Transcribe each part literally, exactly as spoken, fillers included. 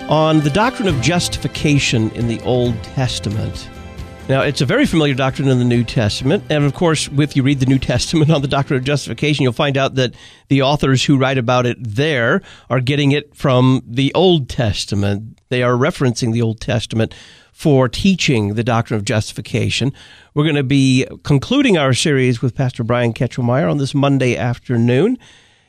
on the doctrine of justification in the Old Testament. Now, it's a very familiar doctrine in the New Testament, and of course, if you read the New Testament on the doctrine of justification, you'll find out that the authors who write about it there are getting it from the Old Testament. They are referencing the Old Testament for teaching the doctrine of justification. We're going to be concluding our series with Pastor Brian Ketchel-Meyer on this Monday afternoon.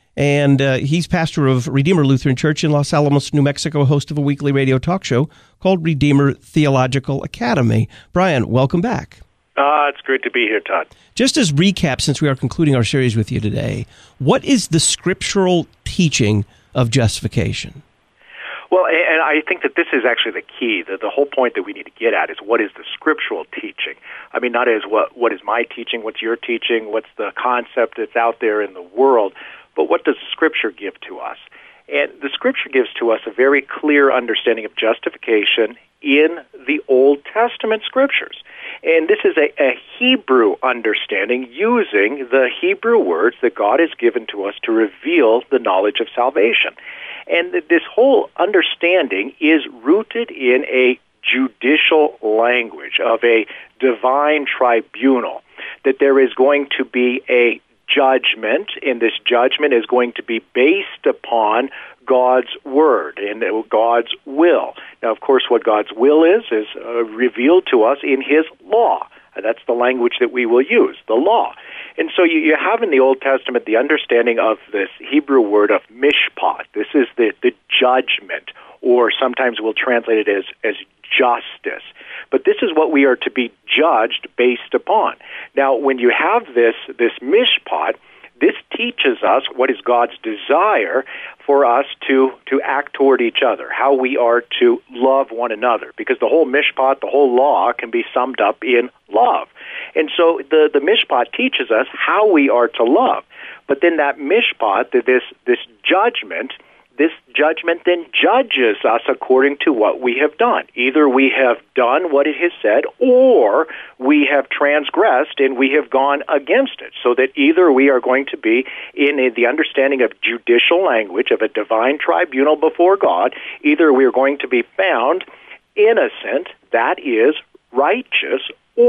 And uh, he's pastor of Redeemer Lutheran Church in Los Alamos, New Mexico, host of a weekly radio talk show called Redeemer Theological Academy. Brian, welcome back. Uh, it's great to be here, Todd. Just as recap, since we are concluding our series with you today, what is the scriptural teaching of justification? Well, and I think that this is actually the key. The, the whole point that we need to get at is what is the scriptural teaching? I mean, not as what what is my teaching, what's your teaching, what's the concept that's out there in the world, but what does Scripture give to us? And the Scripture gives to us a very clear understanding of justification in the Old Testament Scriptures. And this is a, a Hebrew understanding using the Hebrew words that God has given to us to reveal the knowledge of salvation. And this whole understanding is rooted in a judicial language of a divine tribunal, that there is going to be a judgment, and this judgment is going to be based upon God's word and God's will. Now, of course, what God's will is, is uh, revealed to us in His law. That's the language that we will use, the law. And so you, you have in the Old Testament the understanding of this Hebrew word of mishpat. This is the, the judgment, or sometimes we'll translate it as, as justice. But this is what we are to be judged based upon. Now, when you have this, this mishpat, this teaches us what is God's desire for us to, to act toward each other, how we are to love one another, because the whole mishpat, the whole law, can be summed up in love. And so the, the mishpat teaches us how we are to love. But then that mishpat, this, this judgment, this judgment then judges us according to what we have done. Either we have done what it has said, or we have transgressed and we have gone against it. So that either we are going to be in the understanding of judicial language of a divine tribunal before God, either we are going to be found innocent, that is, righteous,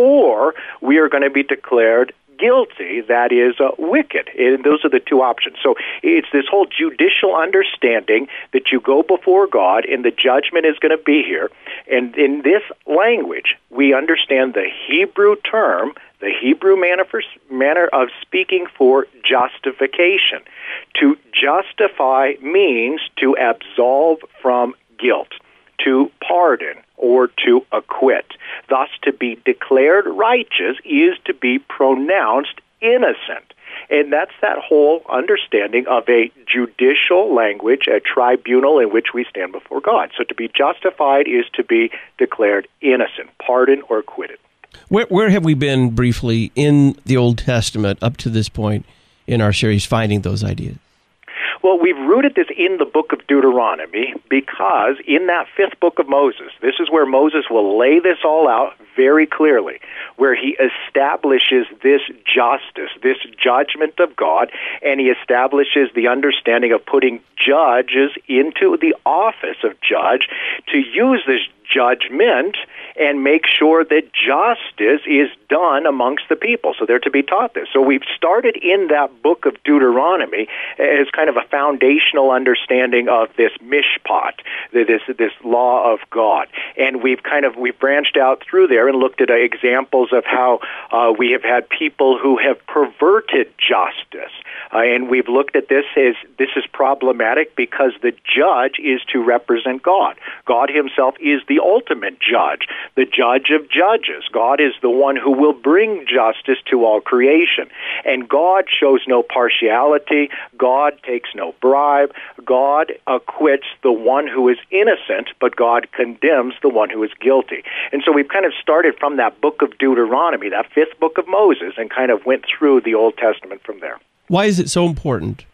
or we are going to be declared guilty, that is uh, wicked. And those are the two options. So it's this whole judicial understanding that you go before God and the judgment is going to be here. And in this language, we understand the Hebrew term, the Hebrew manner, for, manner of speaking for justification. To justify means to absolve from guilt, to pardon, or to acquit. Thus, to be declared righteous is to be pronounced innocent. And that's that whole understanding of a judicial language, a tribunal in which we stand before God. So to be justified is to be declared innocent, pardoned, or acquitted. Where, where have we been briefly in the Old Testament up to this point in our series finding those ideas? Well, we've rooted this in the book of Deuteronomy because in that fifth book of Moses, this is where Moses will lay this all out very clearly, where he establishes this justice, this judgment of God, and he establishes the understanding of putting judges into the office of judge to use this judgment and make sure that justice is done amongst the people. So they're to be taught this. So we've started in that book of Deuteronomy as kind of a foundational understanding of this mishpat, this this law of God. And we've kind of, we've branched out through there and looked at uh, examples of how uh, we have had people who have perverted justice. Uh, and we've looked at this as this is problematic because the judge is to represent God. God himself is the ultimate judge, the judge of judges. God is the one who will bring justice to all creation. And God shows no partiality. God takes no bribe. God acquits the one who is innocent, but God condemns the one who is guilty. And so we've kind of started from that book of Deuteronomy, that fifth book of Moses, and kind of went through the Old Testament from there. Why is it so important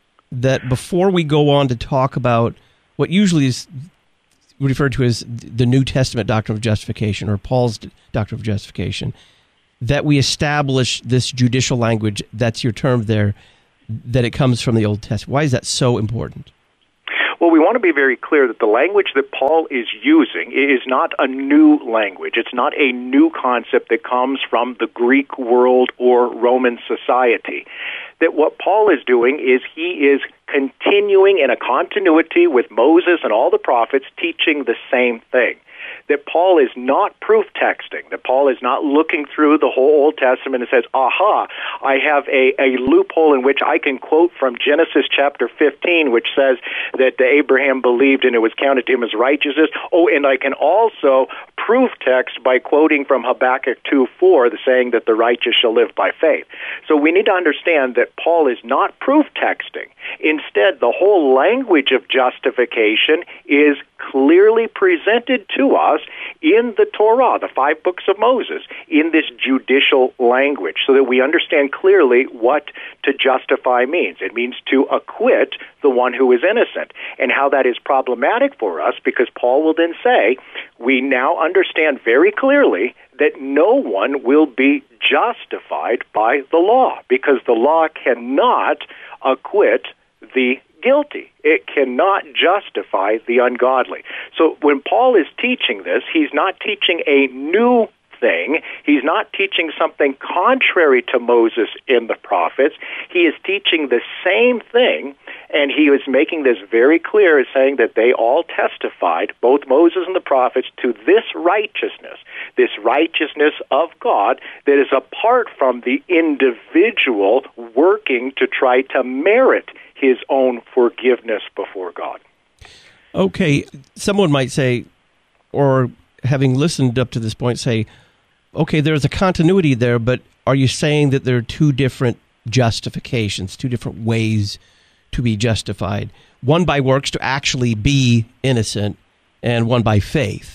that before we go on to talk about what usually is referred to as the New Testament doctrine of justification, or Paul's doctrine of justification, that we establish this judicial language, that's your term there, that it comes from the Old Testament? Why is that so important? Well, we want to be very clear that the language that Paul is using is not a new language. It's not a new concept that comes from the Greek world or Roman society. That what Paul is doing is he is continuing in a continuity with Moses and all the prophets, teaching the same thing. That Paul is not proof texting, that Paul is not looking through the whole Old Testament and says, aha, I have a, a loophole in which I can quote from Genesis chapter fifteen, which says that Abraham believed and it was counted to him as righteousness. Oh, and I can also proof text by quoting from Habakkuk two four, the saying that the righteous shall live by faith. So we need to understand that Paul is not proof texting. Instead, the whole language of justification is clearly presented to us in the Torah, the five books of Moses, in this judicial language, so that we understand clearly what to justify means. It means to acquit the one who is innocent, and how that is problematic for us, because Paul will then say, we now understand very clearly that no one will be justified by the law, because the law cannot acquit the guilty. It cannot justify the ungodly. So when Paul is teaching this, he's not teaching a new thing. He's not teaching something contrary to Moses in the prophets. He is teaching the same thing, and he is making this very clear, saying that they all testified, both Moses and the prophets, to this righteousness, this righteousness of God that is apart from the individual working to try to merit his own forgiveness before God. Okay, someone might say, or having listened up to this point, say, okay, there's a continuity there, but are you saying that there are two different justifications, two different ways to be justified? One by works to actually be innocent, and one by faith?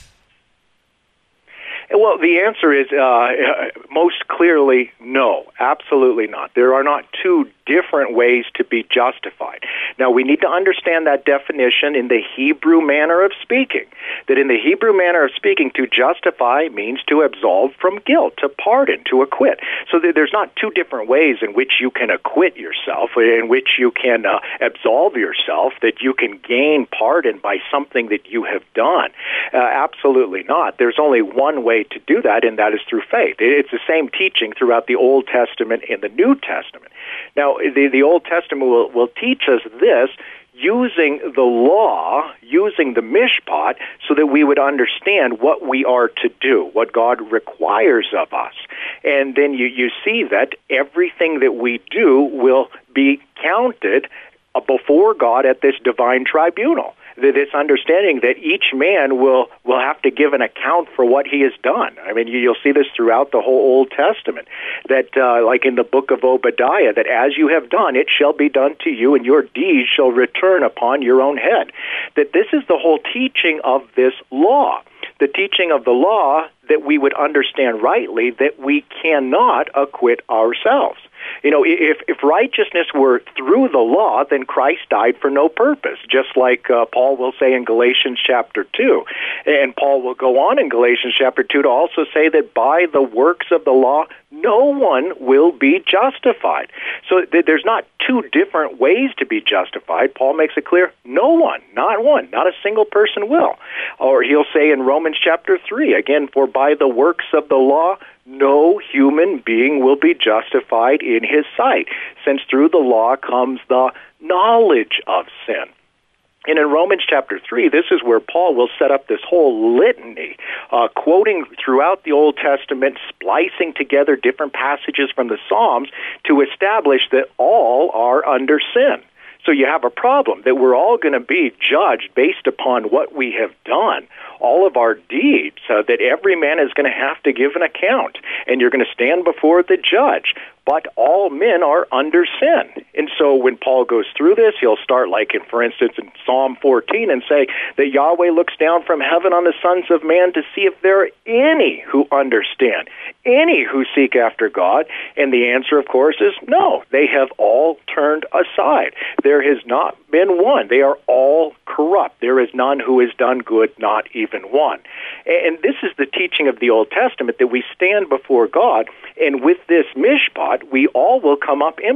Well, the answer is uh, most clearly no, absolutely not. There are not two different ways to be justified. Now, we need to understand that definition in the Hebrew manner of speaking, that in the Hebrew manner of speaking, to justify means to absolve from guilt, to pardon, to acquit. So there's not two different ways in which you can acquit yourself, in which you can uh, absolve yourself, that you can gain pardon by something that you have done. Uh, absolutely not. There's only one way to do that, and that is through faith. It's the same teaching throughout the Old Testament and the New Testament. Now, the, the Old Testament will, will teach us this using the law, using the mishpat, so that we would understand what we are to do, what God requires of us. And then you, you see that everything that we do will be counted before God at this divine tribunal. This understanding that each man will, will have to give an account for what he has done. I mean, you'll see this throughout the whole Old Testament, that uh, like in the book of Obadiah, that as you have done, it shall be done to you, and your deeds shall return upon your own head. That this is the whole teaching of this law. The teaching of the law, that we would understand rightly that we cannot acquit ourselves. You know, if, if righteousness were through the law, then Christ died for no purpose, just like uh, Paul will say in Galatians chapter two. And Paul will go on in Galatians chapter two to also say that by the works of the law, no one will be justified. So th- there's not two different ways to be justified. Paul makes it clear, no one, not one, not a single person will. Or he'll say in Romans chapter three, again, for by the works of the law, no human being will be justified in his sight, since through the law comes the knowledge of sin. And in Romans chapter three, this is where Paul will set up this whole litany, uh, quoting throughout the Old Testament, splicing together different passages from the Psalms to establish that all are under sin. So you have a problem, that we're all going to be judged based upon what we have done, all of our deeds, uh, that every man is going to have to give an account, and you're going to stand before the judge. But all men are under sin. And so when Paul goes through this, he'll start like, in, for instance, in Psalm fourteen and say that Yahweh looks down from heaven on the sons of man to see if there are any who understand, any who seek after God. And the answer, of course, is no. They have all turned aside. There has not been one. They are all corrupt. There is none who has done good, not even one. And this is the teaching of the Old Testament, that we stand before God, and with this mishpat, we all will come up empty.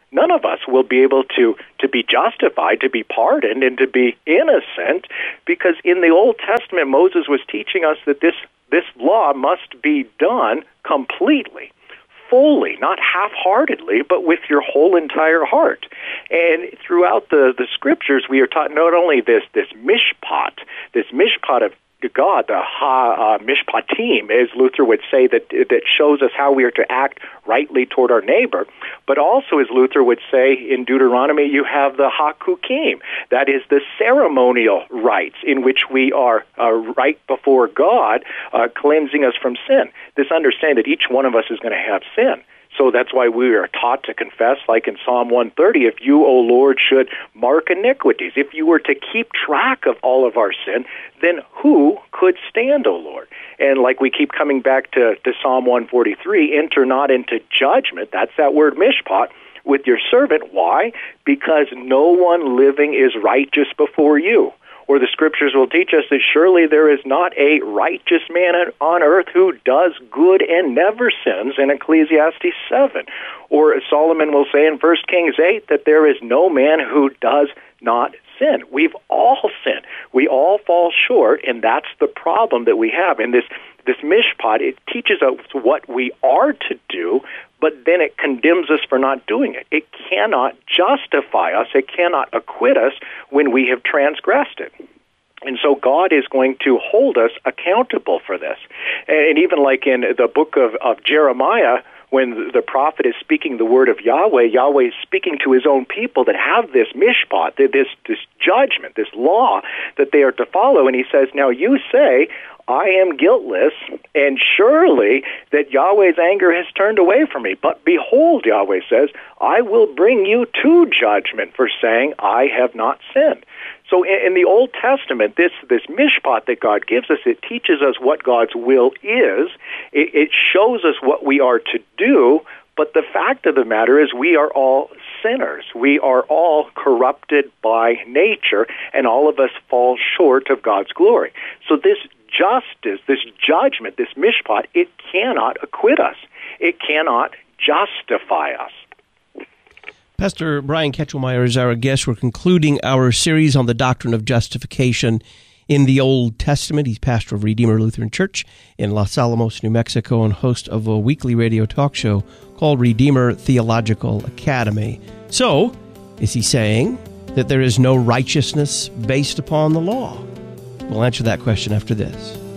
none of us will be able to, to be justified, to be pardoned, and to be innocent, because in the Old Testament, Moses was teaching us that this, this law must be done completely, fully, not half-heartedly, but with your whole entire heart. And throughout the, the Scriptures, we are taught not only this, this mishpat, this mishpat of God, the ha uh, mishpatim, as Luther would say, that that shows us how we are to act rightly toward our neighbor. But also, as Luther would say in Deuteronomy, you have the hakukim, that is the ceremonial rites in which we are uh, right before God, uh, cleansing us from sin. This understanding that each one of us is going to have sin. So that's why we are taught to confess, like in Psalm one thirty, if you, O Lord, should mark iniquities, if you were to keep track of all of our sin, then who could stand, O Lord? And like we keep coming back to, to Psalm one forty-three, enter not into judgment, that's that word mishpat, with your servant. Why? Because no one living is righteous before you. Or the Scriptures will teach us that surely there is not a righteous man on earth who does good and never sins, in Ecclesiastes seven. Or Solomon will say in First Kings eight that there is no man who does not sin. We've all sinned. We all fall short, and that's the problem that we have. And this, this mishpat, it teaches us what we are to do, but then it condemns us for not doing it. It cannot justify us. It cannot acquit us when we have transgressed it. And so God is going to hold us accountable for this. And even like in the book of, of Jeremiah, when the prophet is speaking the word of Yahweh, Yahweh is speaking to his own people that have this mishpat, this, this judgment, this law that they are to follow. And he says, now you say, I am guiltless, and surely that Yahweh's anger has turned away from me. But behold, Yahweh says, I will bring you to judgment for saying, I have not sinned. So in the Old Testament, this, this mishpat that God gives us, it teaches us what God's will is. It, it shows us what we are to do, but the fact of the matter is we are all sinners. We are all corrupted by nature, and all of us fall short of God's glory. So this justice, this judgment, this mishpat, it cannot acquit us. It cannot justify us. Pastor Brian Ketchelmeyer is our guest. We're concluding our series on the doctrine of justification in the Old Testament. He's pastor of Redeemer Lutheran Church in Los Alamos, New Mexico, and host of a weekly radio talk show called Redeemer Theological Academy. So, is he saying that there is no righteousness based upon the law? We'll answer that question after this.